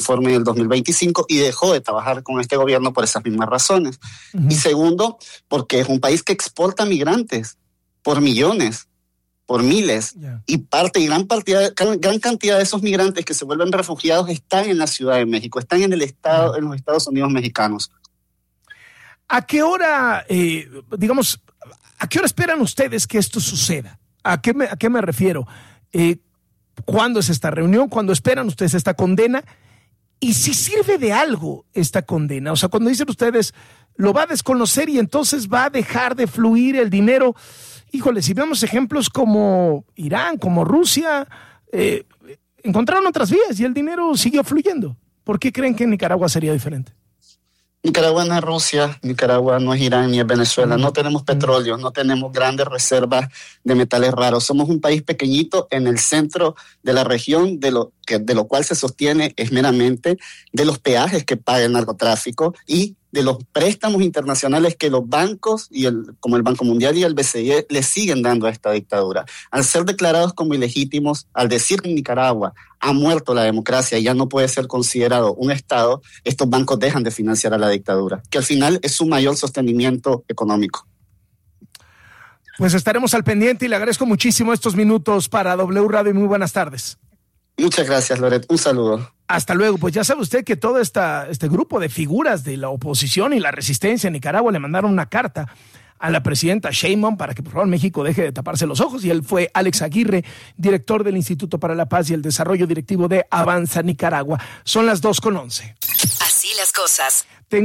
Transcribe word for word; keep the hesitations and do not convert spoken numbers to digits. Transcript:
informe en el dos mil veinticinco y dejó de trabajar con este gobierno por esas mismas razones. Uh-huh. Y segundo, porque es un país que exporta migrantes por millones, por miles, yeah. y parte y gran, partida, gran cantidad de esos migrantes que se vuelven refugiados están en la Ciudad de México, están en el estado, uh-huh. en los Estados Unidos mexicanos. ¿A qué hora, eh, digamos, a qué hora esperan ustedes que esto suceda? ¿A qué me, a qué me refiero? Eh, ¿Cuándo es esta reunión? ¿Cuándo esperan ustedes esta condena? ¿Y si sirve de algo esta condena? O sea, cuando dicen ustedes, lo va a desconocer y entonces va a dejar de fluir el dinero. Híjole, si vemos ejemplos como Irán, como Rusia, eh, encontraron otras vías y el dinero siguió fluyendo. ¿Por qué creen que en Nicaragua sería diferente? Nicaragua no es Rusia, Nicaragua no es Irán ni es Venezuela, no tenemos petróleo, no tenemos grandes reservas de metales raros, somos un país pequeñito en el centro de la región, de lo, que, de lo cual se sostiene es meramente de los peajes que paga el narcotráfico y de los préstamos internacionales que los bancos, y el, como el Banco Mundial y el B C I, le siguen dando a esta dictadura. Al ser declarados como ilegítimos, al decir que en Nicaragua ha muerto la democracia y ya no puede ser considerado un Estado, estos bancos dejan de financiar a la dictadura, que al final es su mayor sostenimiento económico. Pues estaremos al pendiente y le agradezco muchísimo estos minutos para W Radio y muy buenas tardes. Muchas gracias, Loret. Un saludo. Hasta luego. Pues ya sabe usted que todo esta, este grupo de figuras de la oposición y la resistencia en Nicaragua le mandaron una carta a la presidenta Sheinbaum para que por favor México deje de taparse los ojos, y él fue Alex Aguirre, director del Instituto para la Paz y el Desarrollo directivo de Avanza Nicaragua. Son las dos con once. Así las cosas.